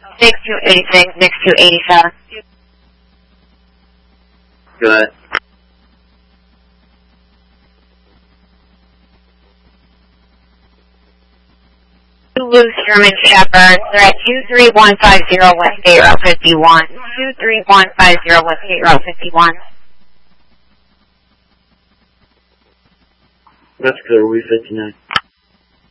6286, 6287. Good. Loose German Shepherd, they're at 23150 West State Route 51. 23150 West State Route 51. That's clear, we 59.